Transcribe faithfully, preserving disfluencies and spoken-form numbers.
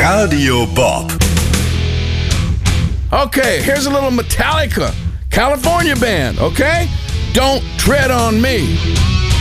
Radio Bob. Okay, here's a little Metallica, California band, okay? Don't Tread on Me.